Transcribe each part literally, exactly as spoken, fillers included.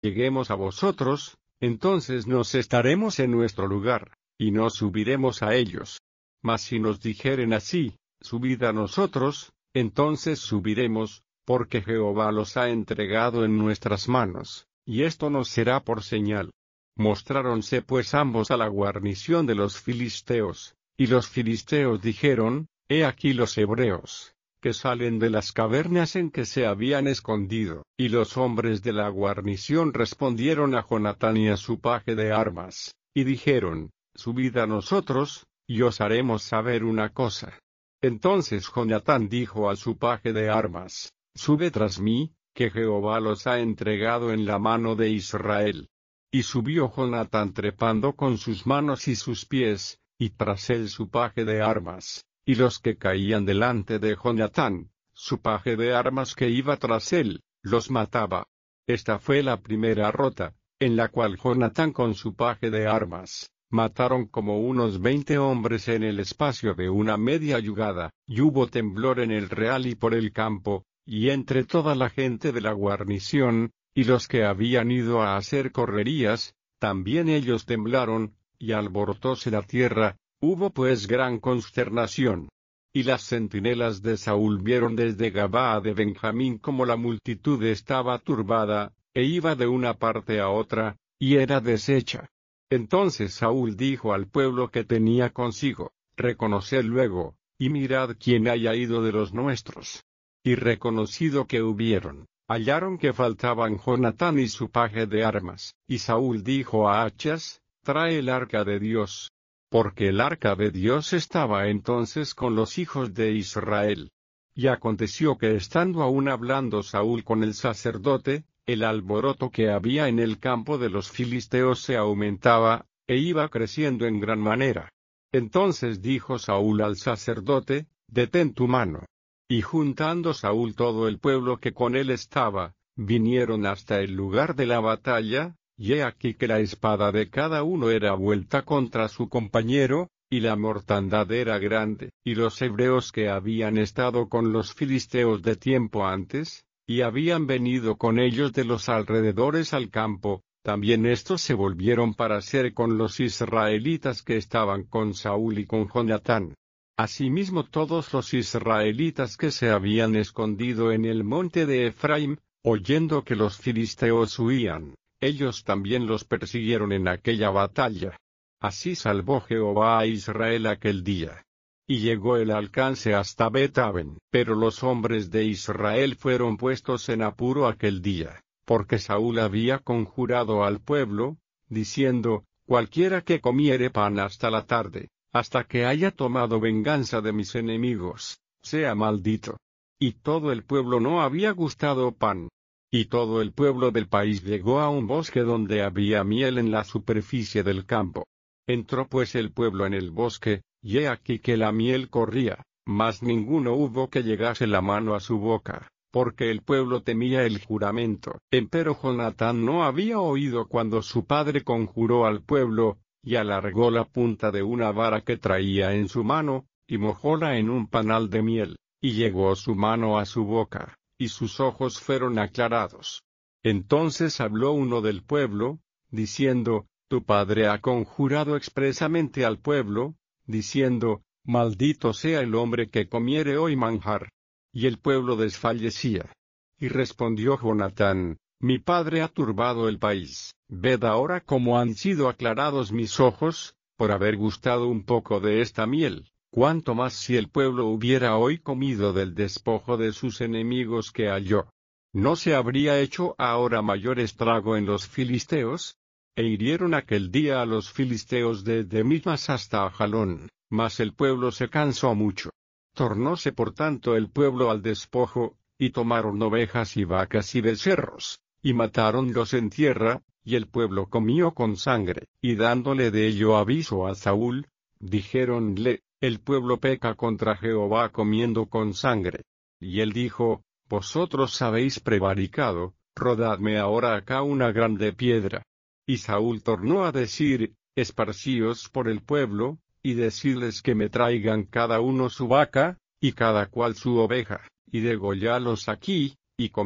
lleguemos a vosotros, entonces nos estaremos en nuestro lugar, y no subiremos a ellos. Mas si nos dijeren así, subid a nosotros, entonces subiremos, porque Jehová los ha entregado en nuestras manos, y esto nos será por señal. Mostráronse pues ambos a la guarnición de los filisteos, y los filisteos dijeron, He aquí los hebreos, que salen de las cavernas en que se habían escondido. Y los hombres de la guarnición respondieron a Jonatán y a su paje de armas, y dijeron, Subid a nosotros, y os haremos saber una cosa. Entonces Jonatán dijo a su paje de armas, Sube tras mí, que Jehová los ha entregado en la mano de Israel. Y subió Jonatán trepando con sus manos y sus pies, y tras él su paje de armas, y los que caían delante de Jonatán, su paje de armas que iba tras él, los mataba. Esta fue la primera rota, en la cual Jonatán con su paje de armas, mataron como unos veinte hombres en el espacio de una media yugada, y hubo temblor en el real y por el campo, y entre toda la gente de la guarnición, y los que habían ido a hacer correrías, también ellos temblaron, y alborotóse la tierra, hubo pues gran consternación. Y las centinelas de Saúl vieron desde Gabaa de Benjamín como la multitud estaba turbada, e iba de una parte a otra, y era deshecha. Entonces Saúl dijo al pueblo que tenía consigo, Reconoced luego, y mirad quién haya ido de los nuestros. Y reconocido que hubieron, hallaron que faltaban Jonatán y su paje de armas, y Saúl dijo a Achas, Trae el arca de Dios. Porque el arca de Dios estaba entonces con los hijos de Israel. Y aconteció que estando aún hablando Saúl con el sacerdote, el alboroto que había en el campo de los filisteos se aumentaba, e iba creciendo en gran manera. Entonces dijo Saúl al sacerdote, Detén tu mano. Y juntando Saúl todo el pueblo que con él estaba, vinieron hasta el lugar de la batalla, y he aquí que la espada de cada uno era vuelta contra su compañero, y la mortandad era grande. Y los hebreos que habían estado con los filisteos de tiempo antes, y habían venido con ellos de los alrededores al campo, también estos se volvieron para ser con los israelitas que estaban con Saúl y con Jonatán. Asimismo todos los israelitas que se habían escondido en el monte de Efraim, oyendo que los filisteos huían, ellos también los persiguieron en aquella batalla. Así salvó Jehová a Israel aquel día. Y llegó el alcance hasta Bet-aven. Pero los hombres de Israel fueron puestos en apuro aquel día, porque Saúl había conjurado al pueblo, diciendo, Cualquiera que comiere pan hasta la tarde, hasta que haya tomado venganza de mis enemigos, sea maldito. Y todo el pueblo no había gustado pan. Y todo el pueblo del país llegó a un bosque donde había miel en la superficie del campo. Entró pues el pueblo en el bosque, y he aquí que la miel corría, mas ninguno hubo que llegase la mano a su boca, porque el pueblo temía el juramento. Empero Jonatán no había oído cuando su padre conjuró al pueblo, y alargó la punta de una vara que traía en su mano, y mojóla en un panal de miel, y llegó su mano a su boca, y sus ojos fueron aclarados. Entonces habló uno del pueblo, diciendo, Tu padre ha conjurado expresamente al pueblo, diciendo, Maldito sea el hombre que comiere hoy manjar. Y el pueblo desfallecía. Y respondió Jonatán, Mi padre ha turbado el país. Ved ahora cómo han sido aclarados mis ojos, por haber gustado un poco de esta miel. Cuánto más si el pueblo hubiera hoy comido del despojo de sus enemigos que halló. ¿No se habría hecho ahora mayor estrago en los filisteos? E hirieron aquel día a los filisteos desde Mimas hasta Ajalón, mas el pueblo se cansó mucho. Tornóse por tanto el pueblo al despojo, y tomaron ovejas y vacas y becerros, y matáronlos en tierra, y el pueblo comió con sangre. Y dándole de ello aviso a Saúl, dijéronle, El pueblo peca contra Jehová comiendo con sangre. Y él dijo, Vosotros habéis prevaricado, rodadme ahora acá una grande piedra. Y Saúl tornó a decir, Esparcíos por el pueblo, y decidles que me traigan cada uno su vaca, y cada cual su oveja, y degollalos aquí, y comed.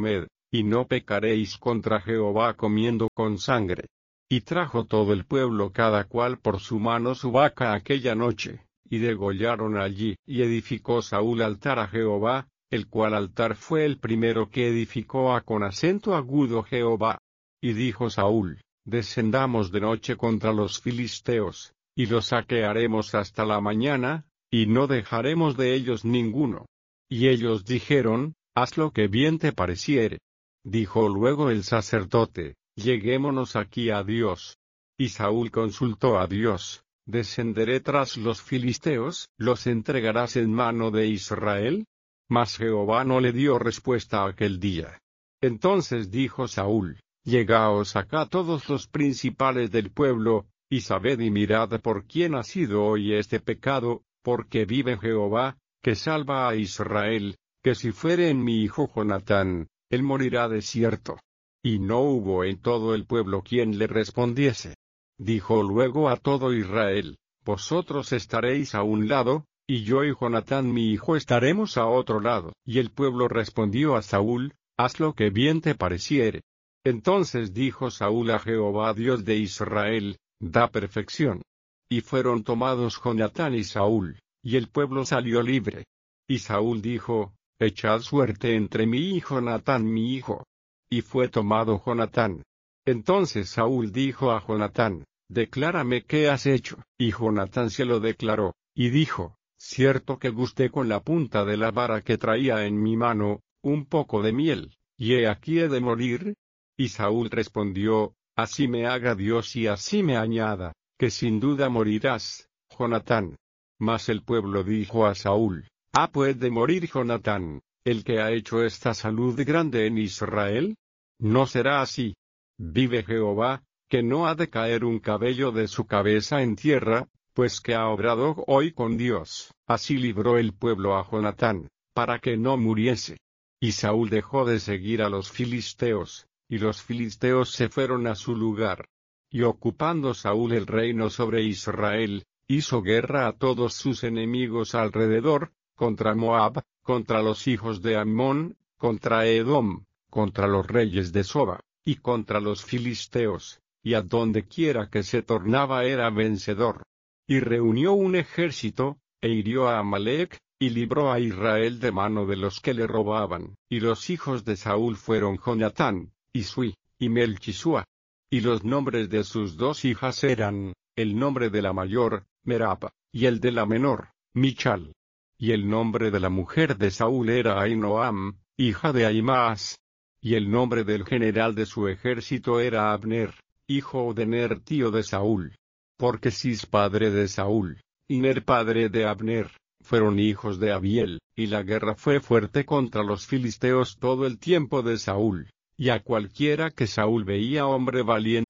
y no pecaréis contra Jehová comiendo con sangre. Y trajo todo el pueblo cada cual por su mano su vaca aquella noche, y degollaron allí, y edificó Saúl altar a Jehová, el cual altar fue el primero que edificó a con acento agudo Jehová. Y dijo Saúl, descendamos de noche contra los filisteos, y los saquearemos hasta la mañana, y no dejaremos de ellos ninguno. Y ellos dijeron, haz lo que bien te pareciere. Dijo luego el sacerdote, lleguémonos aquí a Dios. Y Saúl consultó a Dios, ¿descenderé tras los filisteos? ¿Los entregarás en mano de Israel? Mas Jehová no le dio respuesta aquel día. Entonces dijo Saúl, llegaos acá todos los principales del pueblo, y sabed y mirad por quién ha sido hoy este pecado, porque vive Jehová, que salva a Israel, que si fuere en mi hijo Jonatán, él morirá de cierto. Y no hubo en todo el pueblo quien le respondiese. Dijo luego a todo Israel, vosotros estaréis a un lado, y yo y Jonatán mi hijo estaremos a otro lado. Y el pueblo respondió a Saúl, haz lo que bien te pareciere. Entonces dijo Saúl a Jehová Dios de Israel, da perfección. Y fueron tomados Jonatán y Saúl, y el pueblo salió libre. Y Saúl dijo, echad suerte entre mí y Jonatán mi hijo. Y fue tomado Jonatán. Entonces Saúl dijo a Jonatán, declárame qué has hecho. Y Jonatán se lo declaró, y dijo, cierto que gusté con la punta de la vara que traía en mi mano, un poco de miel, y he aquí he de morir. Y Saúl respondió, así me haga Dios y así me añada, que sin duda morirás, Jonatán. Mas el pueblo dijo a Saúl, ¿ha pues de morir Jonatán, el que ha hecho esta salud grande en Israel? No será así. Vive Jehová, que no ha de caer un cabello de su cabeza en tierra, pues que ha obrado hoy con Dios. Así libró el pueblo a Jonatán, para que no muriese. Y Saúl dejó de seguir a los filisteos, y los filisteos se fueron a su lugar. Y ocupando Saúl el reino sobre Israel, hizo guerra a todos sus enemigos alrededor, contra Moab, contra los hijos de Ammón, contra Edom, contra los reyes de Soba, y contra los filisteos, y a donde quiera que se tornaba era vencedor. Y reunió un ejército, e hirió a Amalec, y libró a Israel de mano de los que le robaban. Y los hijos de Saúl fueron Jonatán, y Sui, y Melchisua. Y los nombres de sus dos hijas eran, el nombre de la mayor, Merab, y el de la menor, Michal. Y el nombre de la mujer de Saúl era Ahinoam, hija de Ahimaas. Y el nombre del general de su ejército era Abner, hijo de Ner tío de Saúl. Porque Cis padre de Saúl, y Ner padre de Abner, fueron hijos de Abiel, y la guerra fue fuerte contra los filisteos todo el tiempo de Saúl, y a cualquiera que Saúl veía hombre valiente